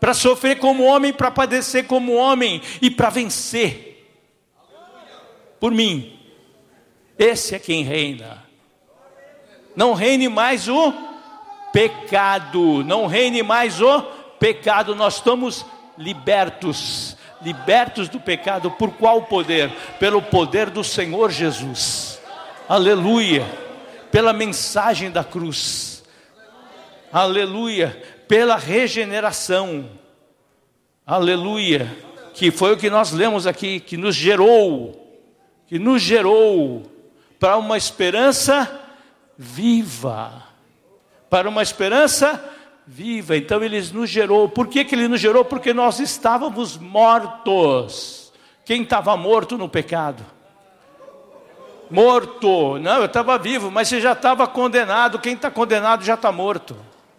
para sofrer como homem, para padecer como homem e para vencer por mim. Esse é quem reina. Não reine mais o pecado, não reine mais o pecado. Nós estamos libertos do pecado. Por qual poder? Pelo poder do Senhor Jesus. Aleluia. Pela mensagem da cruz. Aleluia. Pela regeneração. Aleluia. Que foi o que nós lemos aqui, que nos gerou para uma esperança viva. Para uma esperança viva. Então Ele nos gerou. Por que Ele nos gerou? Porque nós estávamos mortos. Quem estava morto no pecado? Morto. Não, eu estava vivo, mas você já estava condenado. Quem está condenado já está morto.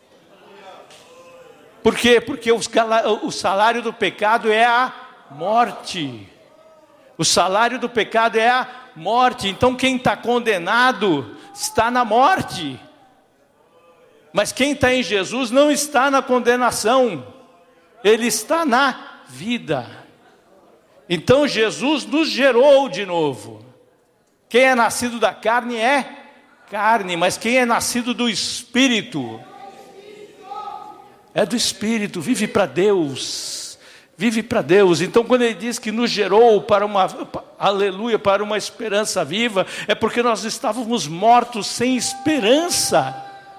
Por quê? Porque o salário do pecado é a morte. O salário do pecado é a morte. Então quem está condenado está na morte. Mas quem está em Jesus não está na condenação. Ele está na vida. Então Jesus nos gerou de novo. Quem é nascido da carne é carne, mas quem é nascido do Espírito é do Espírito, vive para Deus. Vive para Deus. Então quando Ele diz que nos gerou para uma, aleluia, para uma esperança viva, é porque nós estávamos mortos sem esperança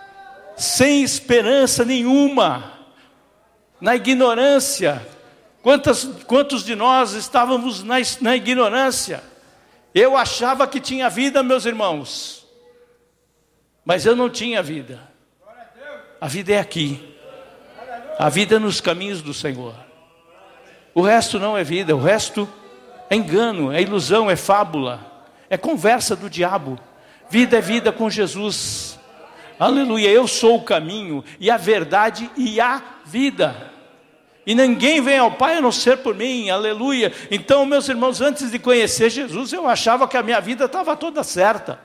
nenhuma, na ignorância. Quantos de nós estávamos na ignorância? Eu achava que tinha vida, meus irmãos, mas eu não tinha vida. A vida é aqui. A vida é nos caminhos do Senhor. O resto não é vida, o resto é engano, é ilusão, é fábula, é conversa do diabo. Vida é vida com Jesus. Aleluia, eu sou o caminho e a verdade e a vida. E ninguém vem ao Pai a não ser por mim, aleluia. Então, meus irmãos, antes de conhecer Jesus, eu achava que a minha vida estava toda certa.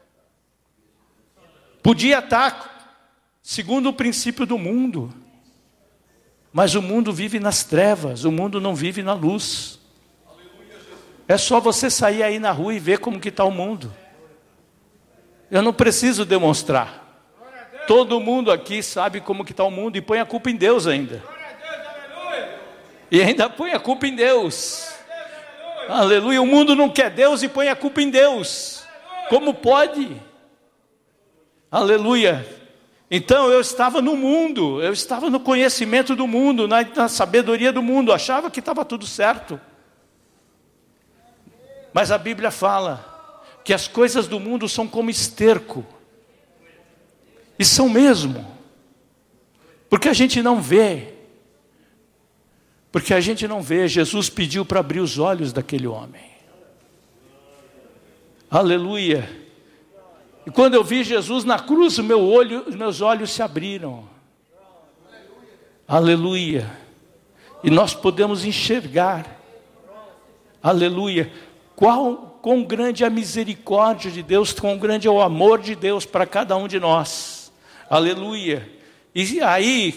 Podia estar segundo o princípio do mundo. Mas o mundo vive nas trevas, o mundo não vive na luz. É só você sair aí na rua e ver como que está o mundo. Eu não preciso demonstrar. Todo mundo aqui sabe como que está o mundo e põe a culpa em Deus ainda. E ainda põe a culpa em Deus. Aleluia, o mundo não quer Deus e põe a culpa em Deus. Como pode? Aleluia. Então eu estava no mundo, eu estava no conhecimento do mundo, na sabedoria do mundo, achava que estava tudo certo. Mas a Bíblia fala que as coisas do mundo são como esterco. E são mesmo. Porque a gente não vê. Porque a gente não vê. Jesus pediu para abrir os olhos daquele homem. Aleluia. E quando eu vi Jesus na cruz, meus olhos se abriram. Aleluia. E nós podemos enxergar. Aleluia. Quão grande é a misericórdia de Deus, quão grande é o amor de Deus para cada um de nós. Aleluia. E aí,